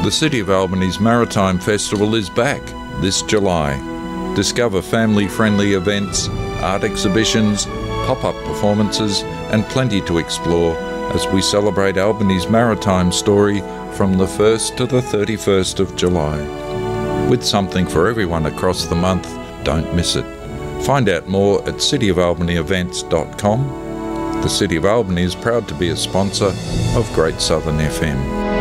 The City of Albany's Maritime Festival is back this July. Discover family-friendly events, art exhibitions, pop-up performances and plenty to explore as we celebrate Albany's maritime story from the 1st to the 31st of July. With something for everyone across the month, don't miss it. Find out more at cityofalbanyevents.com. The City of Albany is proud to be a sponsor of Great Southern FM.